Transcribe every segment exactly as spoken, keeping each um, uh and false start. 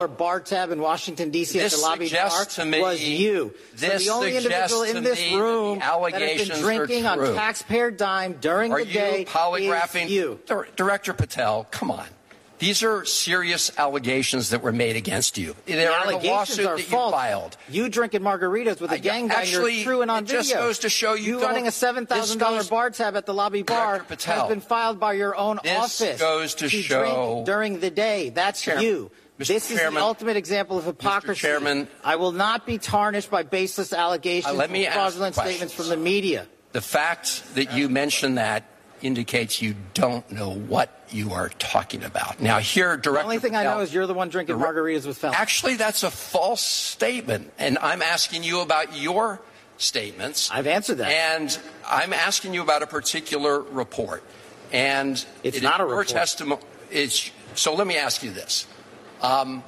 bar tab in Washington, D C at This the lobby bar to me, was you. This so the only individual in this room that has been drinking on taxpayer dime during are the day you polygraphing is you. Director Patel, come on. These are serious allegations that were made against you. The They're allegations in a lawsuit are that false. you filed. You drinking margaritas with a I, gang guy, actually, you're truing on it video. just goes to show you, you don't, running a seven thousand dollars bar tab at the lobby bar Patel, has been filed by your own this office. goes to, to show drink during the day. That's Chairman, you. Mister This Chairman, is the ultimate example of hypocrisy. Mister Chairman, I will not be tarnished by baseless allegations uh, let me and fraudulent ask statements from the media. The fact that you mentioned that indicates you don't know what you are talking about. Now, here, Director The only thing Patel, I know is you're the one drinking margaritas with felons. Actually, that's a false statement, and I'm asking you about your statements. I've answered that. And I'm asking you about a particular report. And it's it not a your report. Testimony, it's, so let me ask you this. Um,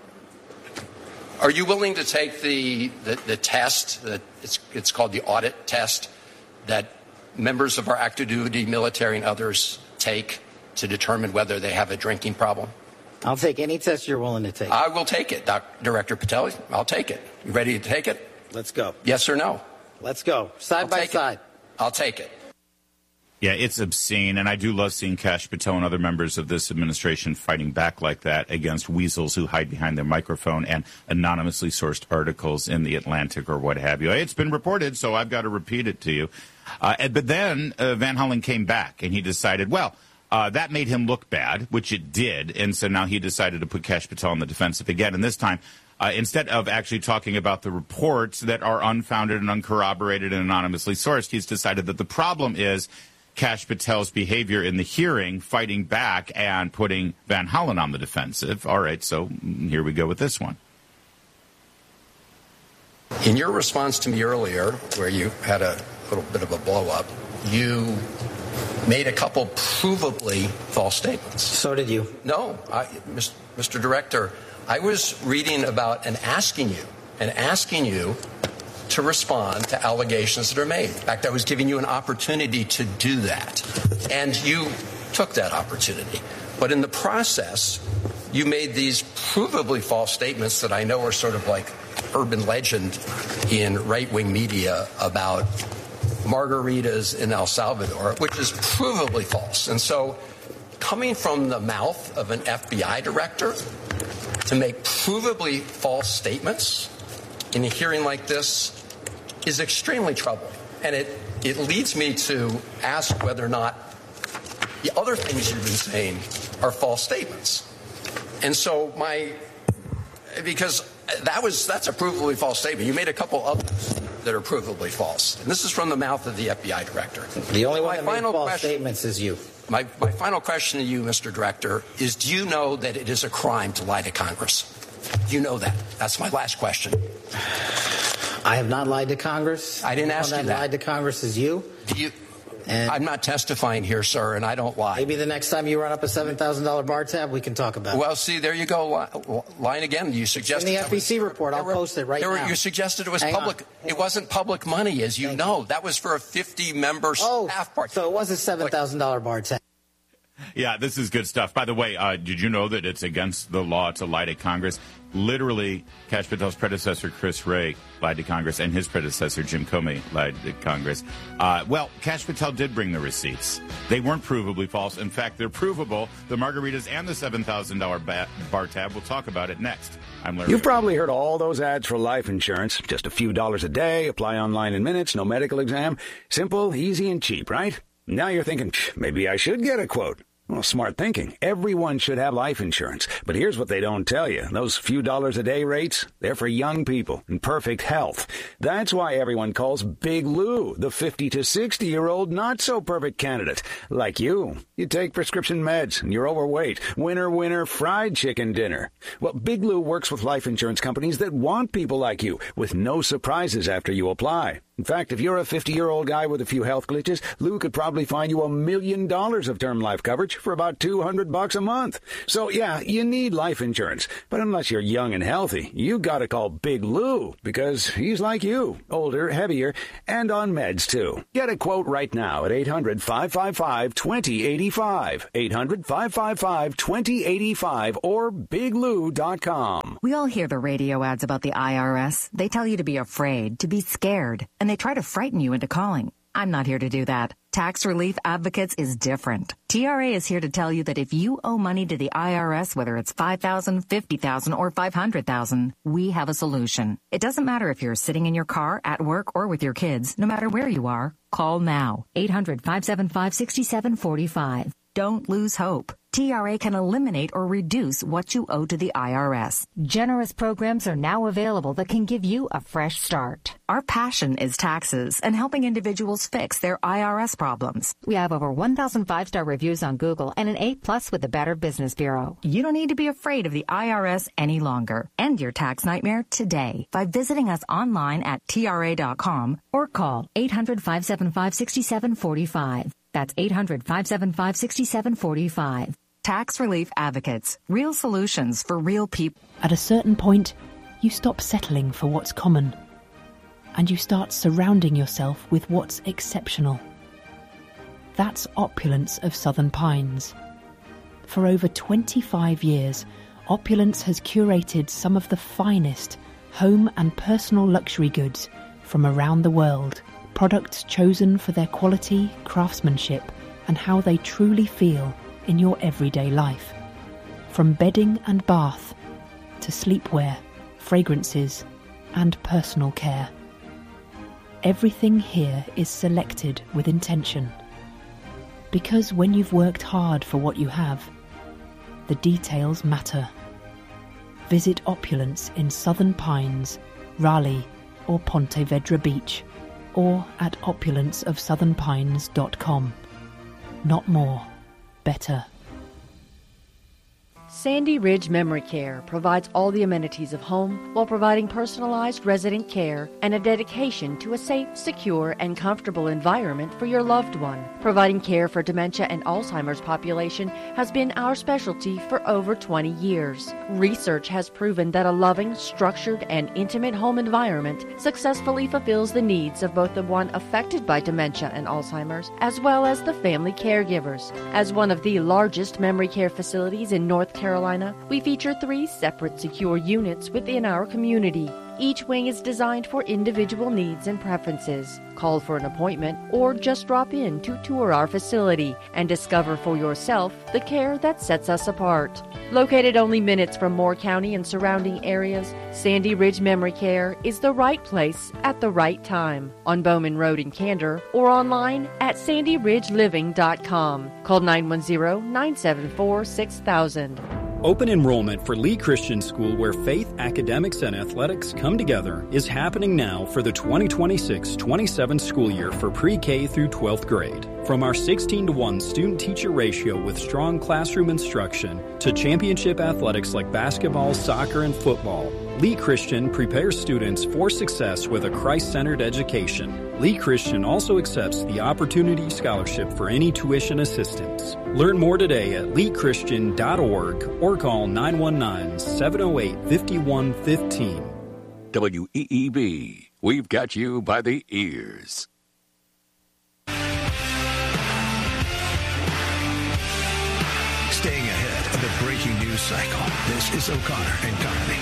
are you willing to take the, the, the test, that it's, it's called the audit test, that members of our active duty military and others take to determine whether they have a drinking problem? I'll take any test you're willing to take. I will take it, Doc, Director Patel. I'll take it. You ready to take it? Let's go. Yes or no? Let's go. Side I'll by side. It. I'll take it. Yeah, it's obscene, and I do love seeing Kash Patel and other members of this administration fighting back like that against weasels who hide behind their microphone and anonymously sourced articles in The Atlantic or what have you. It's been reported, so I've got to repeat it to you. Uh, but then uh, Van Hollen came back, and he decided, well, uh, that made him look bad, which it did, and so now he decided to put Kash Patel on the defensive again, and this time, uh, instead of actually talking about the reports that are unfounded and uncorroborated and anonymously sourced, he's decided that the problem is Kash Patel's behavior in the hearing, fighting back and putting Van Hollen on the defensive. All right, so here we go with this one. In your response to me earlier, where you had a little bit of a blow-up, you made a couple provably false statements. So did you. No, I, Mister Director, I was reading about and asking you, and asking you to respond to allegations that are made. In fact, I was giving you an opportunity to do that, and you took that opportunity. But in the process, you made these provably false statements that I know are sort of like urban legend in right-wing media about margaritas in El Salvador, which is provably false. And so coming from the mouth of an F B I director to make provably false statements in a hearing like this is extremely troubling. And it, it leads me to ask whether or not the other things you've been saying are false statements. And so my, because that was, that's a provably false statement. You made a couple others that are provably false. And this is from the mouth of the F B I director. The only one my that final made false question, statements is you. My, my final question to you, Mister Director, is do you know that it is a crime to lie to Congress? Do you know that? That's my last question. I have not lied to Congress. I didn't ask you that. that lied to Congress is you. Do you? And I'm not testifying here, sir, and I don't lie. Maybe the next time you run up a seven thousand dollars bar tab, we can talk about it. Well, see, there you go, lying again. You suggested in the F B C report. I'll were, post it right were, now. You suggested it was Hang public. on. It wasn't public money, as you Thank know. you. That was for a fifty-member oh, staff party. So it was a seven thousand dollars bar tab. Yeah, this is good stuff. By the way, uh, did you know that it's against the law to lie to Congress? Literally, Kash Patel's predecessor, Chris Wray, lied to Congress, and his predecessor, Jim Comey, lied to Congress. Uh, well, Kash Patel did bring the receipts. They weren't provably false. In fact, they're provable. The margaritas and the seven thousand dollars ba- bar tab. We'll talk about it next. I'm Larry. You've probably heard all those ads for life insurance. Just a few dollars a day, apply online in minutes, no medical exam. Simple, easy, and cheap, right? Now you're thinking, maybe I should get a quote. Well, smart thinking. Everyone should have life insurance. But here's what they don't tell you. Those few dollars a day rates, they're for young people in perfect health. That's why everyone calls Big Lou the fifty to sixty-year-old not-so-perfect candidate. Like you. You take prescription meds and you're overweight. Winner, winner, fried chicken dinner. Well, Big Lou works with life insurance companies that want people like you with no surprises after you apply. In fact, if you're a fifty-year-old guy with a few health glitches, Lou could probably find you a million dollars of term life coverage for about two hundred bucks a month. So, yeah, you need life insurance. But unless you're young and healthy, you gotta call Big Lou, because he's like you, older, heavier, and on meds, too. Get a quote right now at eight hundred, five five five, two zero eight five, eight hundred, five five five, two zero eight five, or big lou dot com. We all hear the radio ads about the I R S. They tell you to be afraid, to be scared, and they try to frighten you into calling. I'm not here to do that. Tax Relief Advocates is different. T R A is here to tell you that if you owe money to the I R S, whether it's five thousand dollars, fifty thousand dollars, or five hundred thousand dollars, we have a solution. It doesn't matter if you're sitting in your car, at work, or with your kids. No matter where you are, call now. eight hundred, five seven five, six seven four five. Don't lose hope. T R A can eliminate or reduce what you owe to the I R S. Generous programs are now available that can give you a fresh start. Our passion is taxes and helping individuals fix their I R S problems. We have over one thousand five-star reviews on Google and an A plus with the Better Business Bureau. You don't need to be afraid of the I R S any longer. End your tax nightmare today by visiting us online at T R A dot com or call eight hundred, five seven five, six seven four five. That's eight hundred, five seven five, six seven four five. Tax Relief Advocates. Real solutions for real people. At a certain point, you stop settling for what's common, and you start surrounding yourself with what's exceptional. That's Opulence of Southern Pines. For over twenty-five years, Opulence has curated some of the finest home and personal luxury goods from around the world. Products chosen for their quality, craftsmanship, and how they truly feel in your everyday life. From bedding and bath to sleepwear, fragrances, and personal care. Everything here is selected with intention. Because when you've worked hard for what you have, the details matter. Visit Opulence in Southern Pines, Raleigh, or Ponte Vedra Beach, or at opulence of southern pines dot com. Not more. Better. Sandy Ridge Memory Care provides all the amenities of home while providing personalized resident care and a dedication to a safe, secure, and comfortable environment for your loved one. Providing care for dementia and Alzheimer's population has been our specialty for over twenty years. Research has proven that a loving, structured, and intimate home environment successfully fulfills the needs of both the one affected by dementia and Alzheimer's, as well as the family caregivers. As one of the largest memory care facilities in North Carolina, Carolina, we feature three separate secure units within our community. Each wing is designed for individual needs and preferences. Call for an appointment or just drop in to tour our facility and discover for yourself the care that sets us apart. Located only minutes from Moore County and surrounding areas, Sandy Ridge Memory Care is the right place at the right time. On Bowman Road in Candor or online at sandy ridge living dot com. Call nine one zero, nine seven four, six thousand. Open enrollment for Lee Christian School, where faith, academics, and athletics come together, is happening now for the twenty twenty-six twenty-seven school year for pre-K through twelfth grade. From our sixteen to one student-teacher ratio with strong classroom instruction to championship athletics like basketball, soccer, and football, Lee Christian prepares students for success with a Christ-centered education. Lee Christian also accepts the Opportunity Scholarship for any tuition assistance. Learn more today at lee christian dot org or call nine one nine, seven oh eight, five one one five. W E E B, we've got you by the ears. Staying ahead of the breaking news cycle, this is O'Connor and Company.